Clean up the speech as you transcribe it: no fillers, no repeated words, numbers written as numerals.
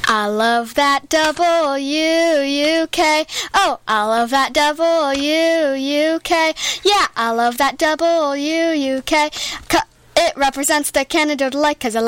I love that W-U-K. Oh, I love that W-U-K. Yeah, I love that W-U-K. It represents the Canada delight, 'cause I love